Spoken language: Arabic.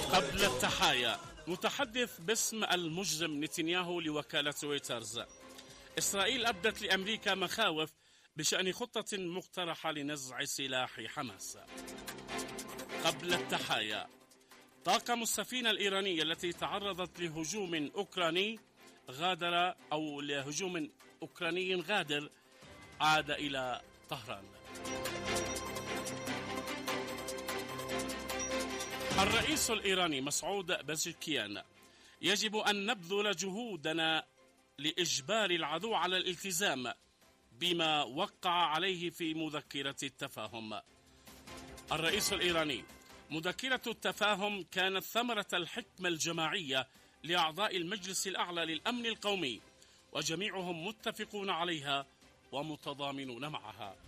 قبل التحايا، متحدث باسم المجرم نتنياهو لوكالة رويترز: إسرائيل أبدت لأمريكا مخاوف بشأن خطة مقترحة لنزع سلاح حماس. قبل التحايا، طاقم السفينة الإيرانية التي تعرضت لهجوم أوكراني غادر عاد إلى طهران. الرئيس الإيراني مسعود بازشكيان: يجب أن نبذل جهودنا لإجبار العدو على الالتزام بما وقع عليه في مذكرة التفاهم. الرئيس الإيراني: مذكرة التفاهم كانت ثمرة الحكمة الجماعية لأعضاء المجلس الأعلى للأمن القومي، وجميعهم متفقون عليها ومتضامنون معها.